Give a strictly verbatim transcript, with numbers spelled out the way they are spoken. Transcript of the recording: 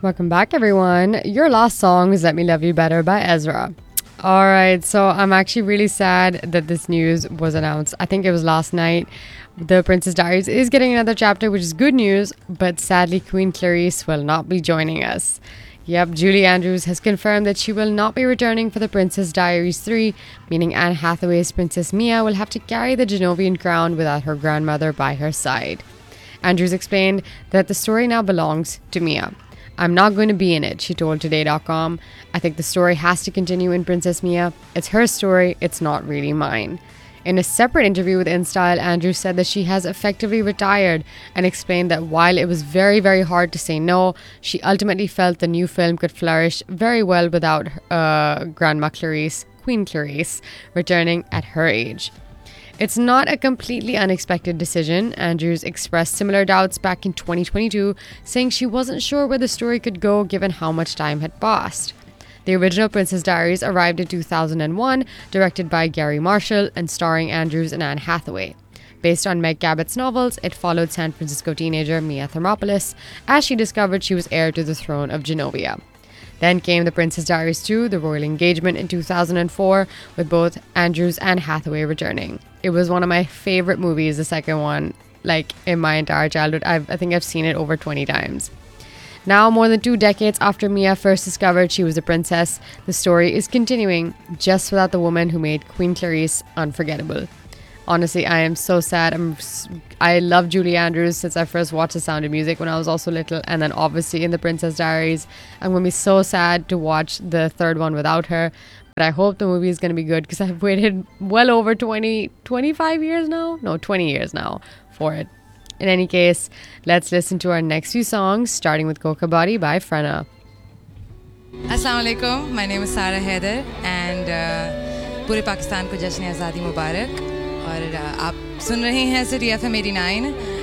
Welcome back, everyone. Your last song is Let Me Love You Better by Ezra. All right, so I'm actually really sad that this news was announced. I think it was last night. The Princess Diaries is getting another chapter, which is good news, but sadly, Queen Clarice will not be joining us. Yep, Julie Andrews has confirmed that she will not be returning for The Princess Diaries three, meaning Anne Hathaway's Princess Mia will have to carry the Genovian crown without her grandmother by her side. Andrews explained that the story now belongs to Mia. I'm not going to be in it, she told Today dot com. I think the story has to continue in Princess Mia. It's her story, it's not really mine. In a separate interview with InStyle, Andrews said that she has effectively retired and explained that while it was very, very hard to say no, she ultimately felt the new film could flourish very well without uh, Grandma Clarice, Queen Clarice, returning at her age. It's not a completely unexpected decision. Andrews expressed similar doubts back in twenty twenty-two, saying she wasn't sure where the story could go given how much time had passed. The original Princess Diaries arrived in two thousand one, directed by Gary Marshall and starring Andrews and Anne Hathaway. Based on Meg Cabot's novels, it followed San Francisco teenager Mia Thermopolis as she discovered she was heir to the throne of Genovia. Then came The Princess Diaries two, The Royal Engagement in two thousand four, with both Andrews and Hathaway returning. It was one of my favorite movies, the second one, like in my entire childhood. I've, I think I've seen it over twenty times. Now, more than two decades after Mia first discovered she was a princess, the story is continuing, just without the woman who made Queen Clarice unforgettable. Honestly, I am so sad. I'm, I love Julie Andrews since I first watched The Sound of Music when I was also little, and then obviously in The Princess Diaries. I'm going to be so sad to watch the third one without her, but I hope the movie is going to be good because I've waited well over twenty, twenty-five years now? No, twenty years now for it. In any case, let's listen to our next few songs, starting with Coca Body by Frenna. Assalamu alaikum, my name is Sarah Haider and uh, पूरे पाकिस्तान को जश्न आज़ादी मुबारक और uh, आप सुन रहे हैं city F M eighty nine